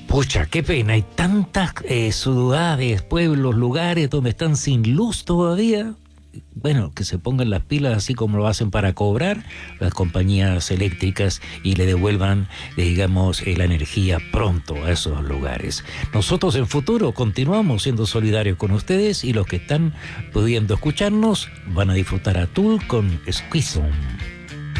Pucha, qué pena, hay tantas ciudades, pueblos, lugares donde están sin luz todavía. Bueno, que se pongan las pilas así como lo hacen para cobrar las compañías eléctricas y le devuelvan, digamos, la energía pronto a esos lugares. Nosotros en futuro continuamos siendo solidarios con ustedes y los que están pudiendo escucharnos van a disfrutar a Tool con Squeeze On.